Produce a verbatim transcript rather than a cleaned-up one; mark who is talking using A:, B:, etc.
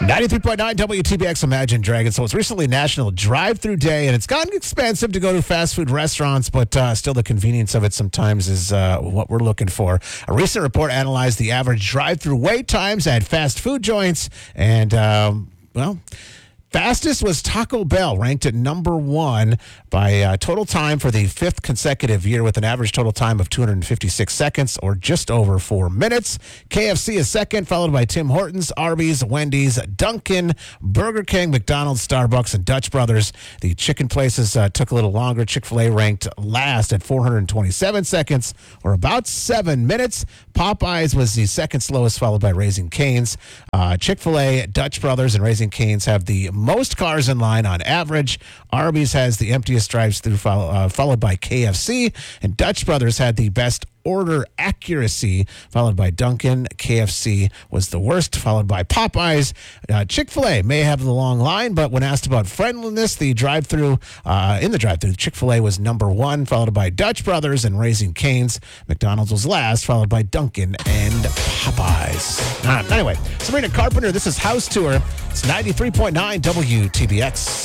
A: ninety-three point nine W T B X Imagine Dragons. So it's recently National Drive-Thru Day, and it's gotten expensive to go to fast food restaurants, but uh, still the convenience of it sometimes is uh, what we're looking for. A recent report analyzed the average drive-thru wait times at fast food joints, and, um, well... fastest was Taco Bell, ranked at number one by uh, total time for the fifth consecutive year with an average total time of two hundred fifty-six seconds or just over four minutes. K F C is second, followed by Tim Hortons, Arby's, Wendy's, Dunkin', Burger King, McDonald's, Starbucks, and Dutch Brothers. The chicken places uh, took a little longer. Chick-fil-A ranked last at four hundred twenty-seven seconds or about seven minutes. Popeyes was the second slowest, followed by Raising Cane's. Uh, Chick-fil-A, Dutch Brothers, and Raising Cane's have the most cars in line on average. Arby's has the emptiest drive-thru, follow, uh, followed by K F C, and Dutch Brothers had the best order accuracy, followed by Dunkin'. K F C was the worst, followed by Popeyes. Uh, Chick-fil-A may have the long line, but when asked about friendliness, the drive-thru, uh, in the drive-thru, Chick-fil-A was number one, followed by Dutch Brothers and Raising Cane's. McDonald's was last, followed by Dunkin' and Popeyes. Uh, anyway, Sabrina Carpenter, this is House Tour. It's ninety-three point nine W T B X.